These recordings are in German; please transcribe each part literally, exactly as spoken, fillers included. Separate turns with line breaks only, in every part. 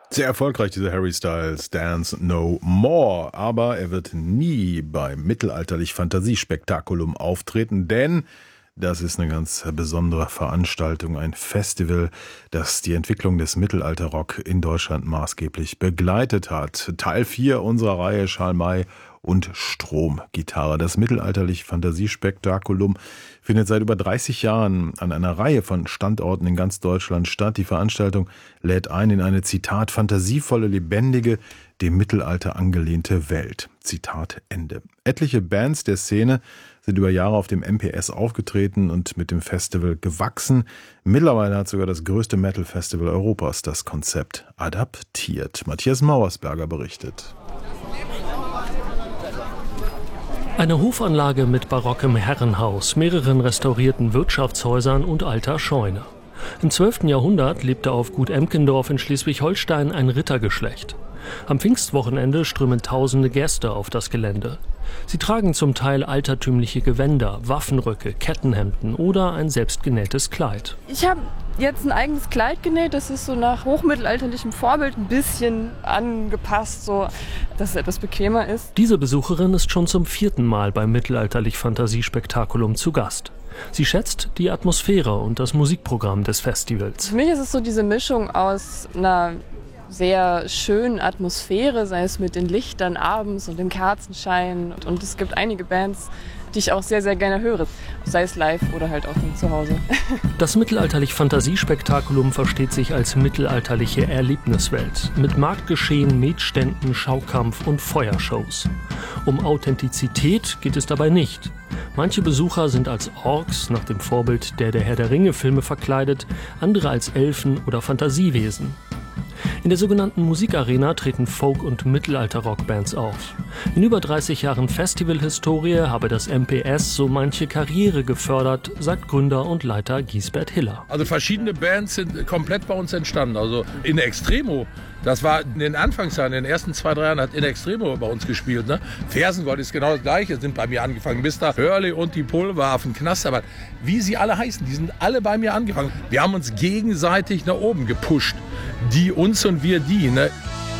Sehr erfolgreich, dieser Harry Styles Dance No More. Aber er wird nie beim mittelalterlich-Fantasiespektakulum auftreten, denn das ist eine ganz besondere Veranstaltung, ein Festival, das die Entwicklung des Mittelalterrock in Deutschland maßgeblich begleitet hat. Teil vier unserer Reihe Schalmei und Stromgitarre. Das mittelalterlich-Fantasiespektakulum findet seit über dreißig Jahren an einer Reihe von Standorten in ganz Deutschland statt. Die Veranstaltung lädt ein in eine, Zitat, fantasievolle, lebendige, dem Mittelalter angelehnte Welt. Zitat Ende. Etliche Bands der Szene sind über Jahre auf dem M P S aufgetreten und mit dem Festival gewachsen. Mittlerweile hat sogar das größte Metal-Festival Europas das Konzept adaptiert. Matthias Mauersberger berichtet.
Eine Hofanlage mit barockem Herrenhaus, mehreren restaurierten Wirtschaftshäusern und alter Scheune. Im zwölften Jahrhundert lebte auf Gut Emkendorf in Schleswig-Holstein ein Rittergeschlecht. Am Pfingstwochenende strömen tausende Gäste auf das Gelände. Sie tragen zum Teil altertümliche Gewänder, Waffenröcke, Kettenhemden oder ein selbstgenähtes Kleid.
Ich habe jetzt ein eigenes Kleid genäht, das ist so nach hochmittelalterlichem Vorbild ein bisschen angepasst, so dass es etwas bequemer ist.
Diese Besucherin ist schon zum vierten Mal beim Mittelalterlich-Fantasiespektakulum zu Gast. Sie schätzt die Atmosphäre und das Musikprogramm des Festivals.
Für mich ist es so diese Mischung aus einer sehr schönen Atmosphäre, sei es mit den Lichtern abends und dem Kerzenschein. Und es gibt einige Bands, die ich auch sehr, sehr gerne höre, sei es live oder halt auch zu Hause.
Das Mittelalterlich-Fantasiespektakulum versteht sich als mittelalterliche Erlebniswelt mit Marktgeschehen, Metständen, Schaukampf und Feuershows. Um Authentizität geht es dabei nicht. Manche Besucher sind als Orks nach dem Vorbild der Der Herr der Ringe-Filme verkleidet, andere als Elfen oder Fantasiewesen. In der sogenannten Musikarena treten Folk- und Mittelalter-Rockbands auf. In über dreißig Jahren Festivalhistorie habe das M P S so manche Karriere gefördert, sagt Gründer und Leiter Giesbert Hiller.
Also verschiedene Bands sind komplett bei uns entstanden. Also In Extremo, das war in den Anfangsjahren, in den ersten zwei, drei Jahren hat In Extremo bei uns gespielt. Ne? Fersengold ist genau das Gleiche, sind bei mir angefangen. Mister Hurley und die Pulveraffen, Knasterband, wie sie alle heißen, die sind alle bei mir angefangen. Wir haben uns gegenseitig nach oben gepusht. Die uns und wir die. Ne?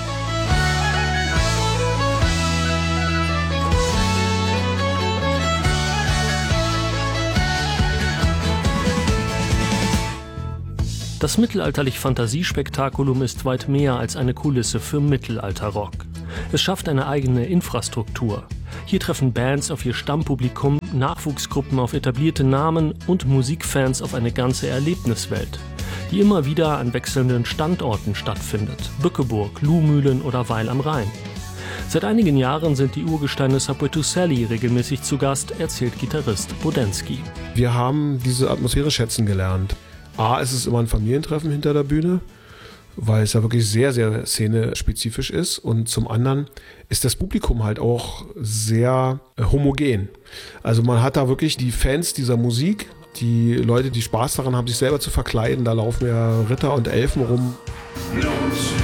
Das Mittelalterlich-Fantasiespektakulum ist weit mehr als eine Kulisse für Mittelalterrock. Es schafft eine eigene Infrastruktur. Hier treffen Bands auf ihr Stammpublikum, Nachwuchsgruppen auf etablierte Namen und Musikfans auf eine ganze Erlebniswelt, die immer wieder an wechselnden Standorten stattfindet. Bückeburg, Luhmühlen oder Weil am Rhein. Seit einigen Jahren sind die Urgesteine Subway to Sally regelmäßig zu Gast, erzählt Gitarrist Bodensky.
Wir haben diese Atmosphäre schätzen gelernt. A, ist es immer ein Familientreffen hinter der Bühne, weil es ja wirklich sehr, sehr szenespezifisch ist. Und zum anderen ist das Publikum halt auch sehr äh, homogen. Also man hat da wirklich die Fans dieser Musik, die Leute, die Spaß daran haben, sich selber zu verkleiden. Da laufen ja Ritter und Elfen rum. Los.